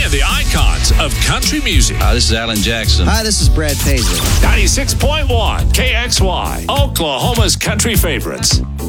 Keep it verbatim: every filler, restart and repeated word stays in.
and the icons of country music. Hi, this is Alan Jackson. Hi, this is Brad Paisley. ninety-six point one K X Y, Oklahoma's country favorites.